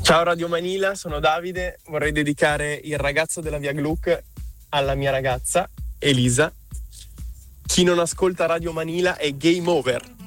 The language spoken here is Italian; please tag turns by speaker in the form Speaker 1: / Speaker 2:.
Speaker 1: Ciao Radio Manila, sono Davide, vorrei dedicare Il ragazzo della via Gluck alla mia ragazza, Elisa. Chi non ascolta Radio Manila è game over.